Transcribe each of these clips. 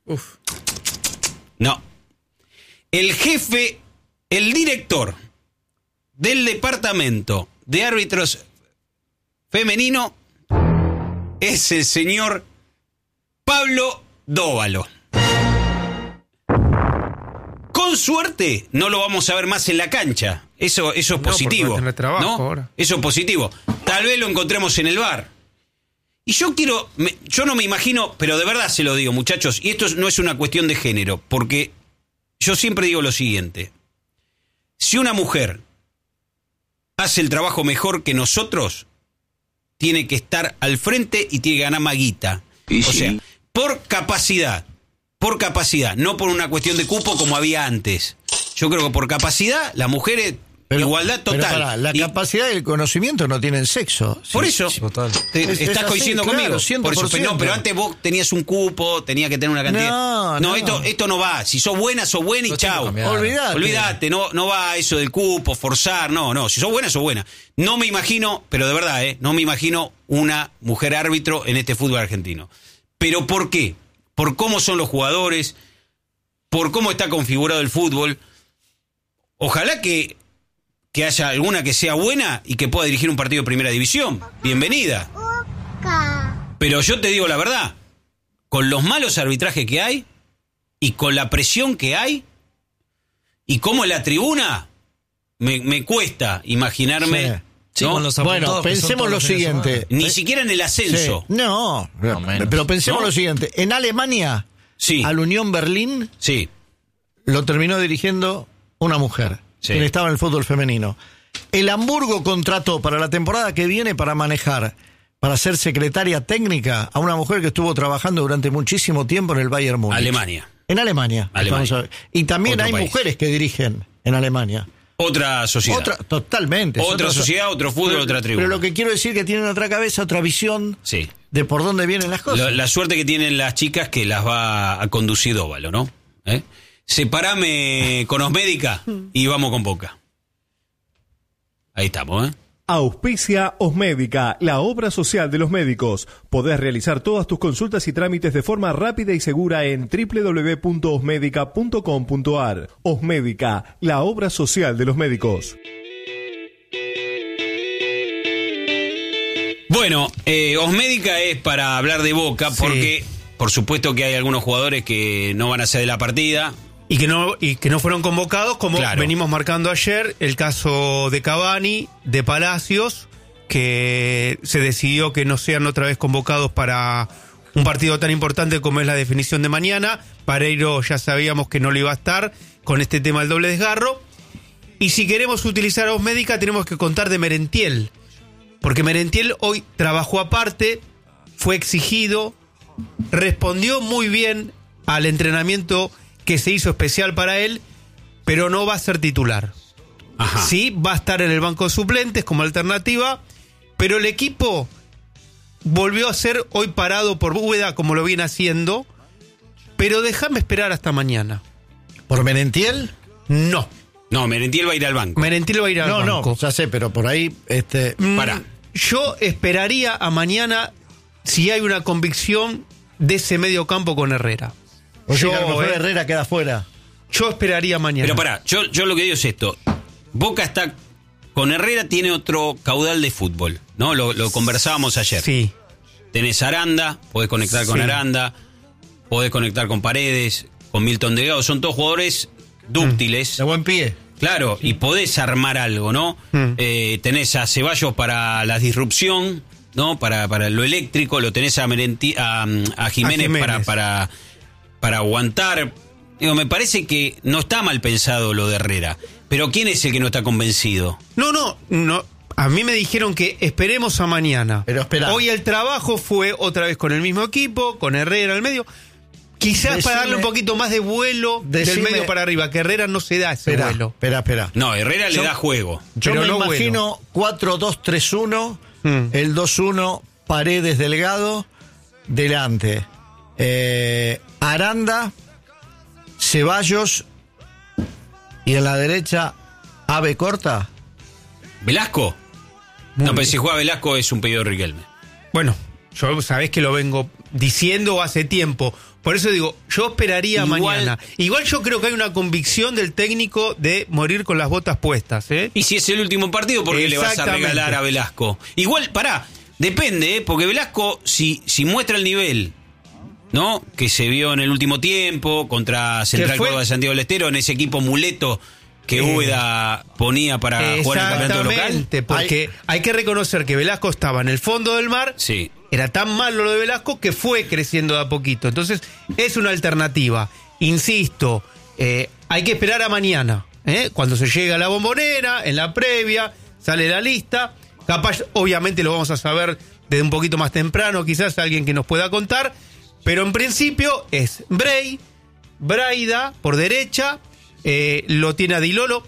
Uf. No. El director del departamento de árbitros femenino es el señor Pablo Dóvalo. Con suerte no lo vamos a ver más en la cancha. Eso es positivo. Trabajo, ¿no? ahora. Eso es positivo. Tal vez lo encontremos en el bar. Y yo no me imagino, pero de verdad se lo digo, muchachos, y esto no es una cuestión de género, porque yo siempre digo lo siguiente. Si una mujer hace el trabajo mejor que nosotros, tiene que estar al frente y tiene que ganar más guita. O sea, por capacidad, no por una cuestión de cupo como había antes. Yo creo que por capacidad, las mujeres, igualdad total. La capacidad y el conocimiento no tienen sexo. Por eso, total. Estás coincidiendo conmigo. 100%. Por eso, pero antes vos tenías un cupo, tenías que tener una cantidad. No. Esto no va. Si sos buena y chau. Olvídate, no va eso del cupo, forzar, no. Si sos buena. No me imagino, pero de verdad, no me imagino una mujer árbitro en este fútbol argentino. ¿Pero por qué? Por cómo son los jugadores, por cómo está configurado el fútbol. Ojalá que haya alguna que sea buena y que pueda dirigir un partido de primera división. Bienvenida. Pero yo te digo la verdad, con los malos arbitrajes que hay y con la presión que hay y cómo en la tribuna me cuesta imaginarme. Sí, ¿no? Bueno, pensemos lo siguiente. Ni siquiera en el ascenso. Sí. No, pero pensemos lo siguiente. En Alemania, al Unión Berlín, lo terminó dirigiendo una mujer. Quien estaba en el fútbol femenino. El Hamburgo contrató para la temporada que viene para ser secretaria técnica a una mujer que estuvo trabajando durante muchísimo tiempo en el Bayern Múnich. Alemania. En Alemania. Y también hay mujeres que dirigen en Alemania. Otra sociedad. Totalmente. Otra sociedad, otro fútbol, otra tribuna. Pero lo que quiero decir es que tienen otra cabeza, otra visión de por dónde vienen las cosas. La suerte que tienen las chicas que las va a conducir Dóvalo, ¿no? Separame con Osmédica y vamos con Boca. Ahí estamos, Auspicia Osmédica, la obra social de los médicos. Podés realizar todas tus consultas y trámites de forma rápida y segura en www.osmedica.com.ar. Osmédica, la obra social de los médicos. Bueno, Osmédica es para hablar de Boca porque, por supuesto que hay algunos jugadores que no van a ser de la partida. Y que no fueron convocados, como venimos marcando ayer, el caso de Cavani, de Palacios, que se decidió que no sean otra vez convocados para un partido tan importante como es la definición de mañana. Pereiro ya sabíamos que no lo iba a estar con este tema del doble desgarro. Y si queremos utilizar a Osmédica tenemos que contar de Merentiel, porque Merentiel hoy trabajó aparte, fue exigido, respondió muy bien al entrenamiento que se hizo especial para él, pero no va a ser titular. Sí, va a estar en el banco de suplentes como alternativa, pero el equipo volvió a ser hoy parado por Búveda como lo viene haciendo, pero déjame esperar hasta mañana. ¿Por Merentiel? No, Merentiel va a ir al banco. Merentiel va a ir al banco. No, ya sé, pero por ahí... Yo esperaría a mañana si hay una convicción de ese medio campo con Herrera. Herrera queda fuera. Yo esperaría mañana. Pero pará, yo lo que digo es esto. Boca está con Herrera, tiene otro caudal de fútbol, ¿no? Lo conversábamos ayer. Sí. Tenés Aranda, podés conectar con Aranda, podés conectar con Paredes, con Milton Delgado, son todos jugadores dúctiles. De buen pie. Claro, y podés armar algo, ¿no? Tenés a Ceballos para la disrupción, ¿no? Para lo eléctrico, lo tenés a Jiménez. Para aguantar. Digo, me parece que no está mal pensado lo de Herrera. Pero ¿quién es el que no está convencido? No. A mí me dijeron que esperemos a mañana. Pero espera. Hoy el trabajo fue otra vez con el mismo equipo, con Herrera al medio. Quizás para darle un poquito más de vuelo del medio para arriba, que Herrera no se da ese vuelo. Espera. No, Herrera le da juego. Yo me imagino 4-2-3-1, el 2-1, Paredes Delgado, delante. Aranda, Ceballos y en la derecha Ave Corta. ¿Velasco? Pero si juega Velasco es un pedido de Riquelme. Bueno, yo sabés que lo vengo diciendo hace tiempo. Por eso digo, Yo esperaría mañana. Igual yo creo que hay una convicción del técnico de morir con las botas puestas, ¿eh? Y si es el último partido, ¿por qué le vas a regalar a Velasco? Igual, depende, porque Velasco, si muestra el nivel, ¿no? Que se vio en el último tiempo contra Central Córdoba de Santiago del Estero, en ese equipo muleto que Úbeda ponía para jugar el campeonato local. Exactamente, porque hay que reconocer que Velasco estaba en el fondo del mar. Sí. Era tan malo lo de Velasco que fue creciendo de a poquito. Entonces, es una alternativa. Insisto, hay que esperar a mañana, cuando se llega a la Bombonera, en la previa, sale la lista. Capaz, obviamente, lo vamos a saber desde un poquito más temprano, quizás alguien que nos pueda contar. Pero en principio es Braida por derecha, lo tiene a Di Lolo.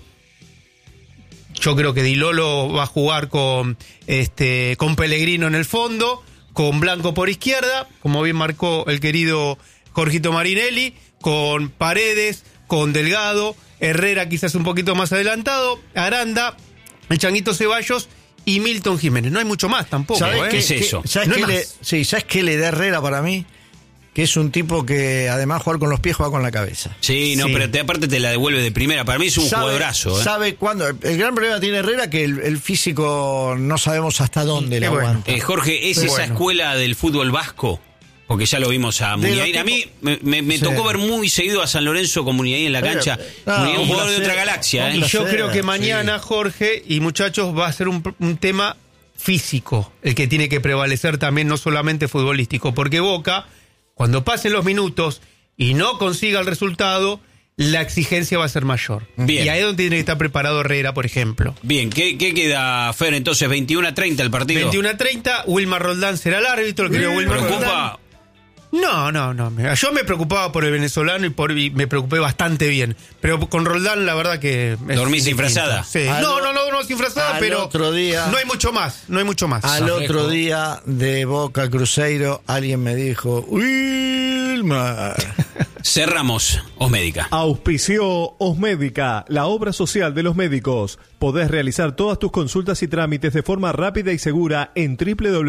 Yo creo que Di Lolo va a jugar con Pellegrino en el fondo, con Blanco por izquierda, como bien marcó el querido Jorgito Marinelli, con Paredes, con Delgado, Herrera quizás un poquito más adelantado, Aranda, el Changuito Ceballos y Milton Jiménez. No hay mucho más tampoco. ¿Sabes qué es eso? ¿Sabes qué le da Herrera para mí? Que es un tipo que además jugar con los pies juega con la cabeza. Sí, no, pero aparte te la devuelve de primera. Para mí es un jugadorazo. ¿Sabe cuándo? El gran problema tiene Herrera que el físico no sabemos hasta dónde le aguanta. Jorge, ¿es esa escuela del fútbol vasco? Porque ya lo vimos a Muniain. A mí me tocó ver muy seguido a San Lorenzo con Muniain en la cancha. Muniain, un jugador de otra galaxia. Y yo creo que mañana, Jorge y muchachos, va a ser un tema físico el que tiene que prevalecer también, no solamente futbolístico. Porque Boca, cuando pasen los minutos y no consiga el resultado, la exigencia va a ser mayor. Bien. Y ahí es donde tiene que estar preparado Herrera, por ejemplo. Bien, ¿qué queda, Fer? Entonces, 21-30 el partido. 21-30, Wilmar Roldán será el árbitro, el querido Wilmar Roldán. No. Yo me preocupaba por el venezolano y me preocupé bastante bien. Pero con Roldán, la verdad que... ¿Dormís disfrazada? Sí. No disfrazada, pero otro día, no hay mucho más. Al otro día de Boca Cruzeiro, alguien me dijo, Wilmar. Cerramos Osmédica. Auspició Osmédica, la obra social de los médicos. Podés realizar todas tus consultas y trámites de forma rápida y segura en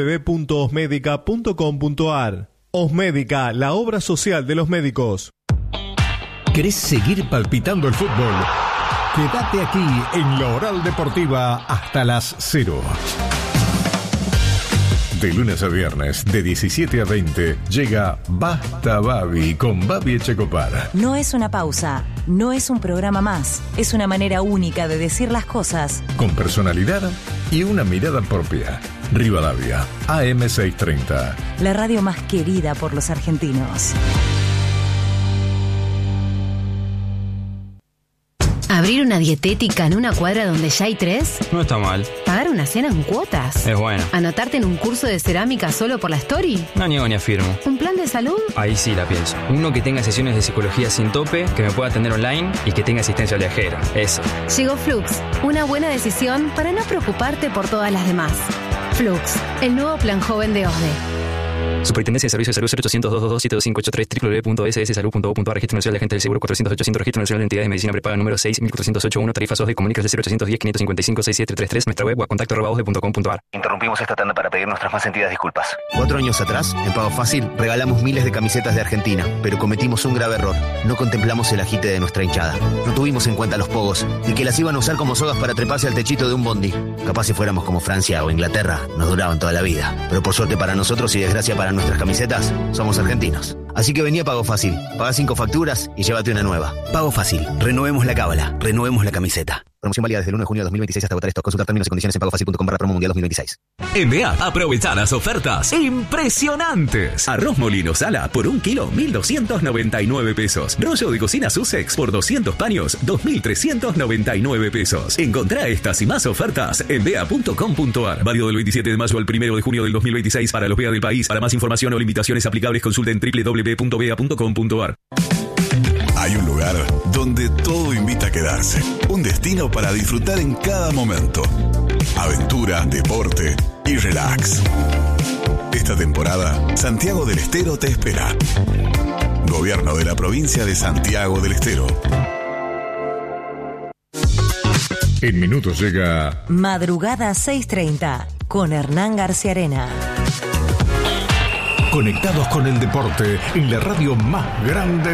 www.osmedica.com.ar. Osmédica, la obra social de los médicos. ¿Querés seguir palpitando el fútbol? Quédate aquí en La Oral Deportiva hasta las 0. De lunes a viernes, de 17 a 20, llega Basta Babi con Babi Echecopar. No es una pausa, no es un programa más, es una manera única de decir las cosas. Con personalidad y una mirada propia. Rivadavia, AM630. La radio más querida por los argentinos. ¿Abrir una dietética en una cuadra donde ya hay 3? No está mal. ¿Pagar una cena en cuotas? Es bueno. ¿Anotarte en un curso de cerámica solo por la story? No niego ni afirmo. ¿Un plan de salud? Ahí sí la pienso. Uno que tenga sesiones de psicología sin tope, que me pueda atender online y que tenga asistencia viajera. Eso. Llegó Flux, una buena decisión para no preocuparte por todas las demás. Flux, el nuevo plan joven de OSDE. Superintendencia de Servicios de Salud 0800-222-7583 www.sssalud.gov.ar. Registro Nacional de Agentes del Seguro 400-800. Registro Nacional de Entidades de Medicina Prepaga número 6.408.1. Tarifas OSDE. Comunícase 0810-555-6733. Nuestra web o a contacto@osde.com.ar. Interrumpimos esta tanda para pedir nuestras más sentidas disculpas. 4 años atrás, en Pago Fácil, regalamos miles de camisetas de Argentina, pero cometimos un grave error. No contemplamos el agite de nuestra hinchada. No tuvimos en cuenta los pogos y que las iban a usar como sogas para treparse al techito de un bondi. Capaz si fuéramos como Francia o Inglaterra, nos duraban toda la vida. Pero por suerte para nosotros y desgracia para nuestras camisetas, somos argentinos. Así que vení a Pago Fácil, paga 5 facturas y llévate una nueva. Pago Fácil, renovemos la cábala, renovemos la camiseta. Promoción válida desde el 1 de junio de 2026 hasta agotar esto. Consultar términos y condiciones en pagofacil.com/promo mundial 2026. En BEA, aprovecha las ofertas impresionantes. Arroz molino sala por 1 kilo, 1.299 pesos. Rollo de cocina Sussex por 200 paños, 2.399 pesos. Encontrá estas y más ofertas en BEA.com.ar. Válido del 27 de mayo al 1 de junio del 2026 para los BEA del país. Para más información o limitaciones aplicables, consulten www.bea.com.ar. Hay un lugar donde todo invita a quedarse. Un destino para disfrutar en cada momento. Aventura, deporte y relax. Esta temporada, Santiago del Estero te espera. Gobierno de la provincia de Santiago del Estero. En minutos llega Madrugada 6:30 con Hernán García Arena. Conectados con el deporte en la radio más grande